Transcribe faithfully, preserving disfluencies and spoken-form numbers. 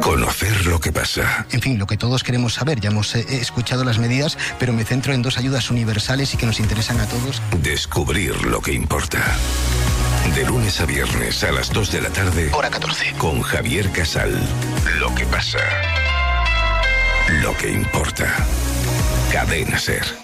Conocer lo que pasa. En fin, lo que todos queremos saber. Ya hemos eh, escuchado las medidas, pero me centro en dos ayudas universales y que nos interesan a todos. Descubrir lo que importa. De lunes a viernes a las dos de la tarde. Hora catorce. Con Javier Casal. Lo que pasa. Lo que importa. Cadena SER.